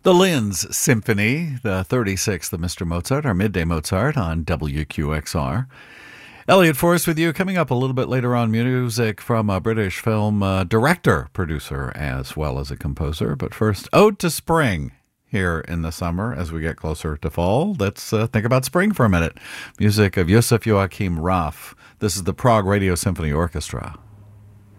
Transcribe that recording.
The Linz Symphony, the 36th of Mr. Mozart, our Midday Mozart on WQXR. Elliot Forrest with you. Coming up a little bit later on, music from a British film director, producer, as well as a composer. But first, Ode to Spring here in the summer as we get closer to fall. Let's think about spring for a minute. Music of Yosef Joachim Raff. This is the Prague Radio Symphony Orchestra.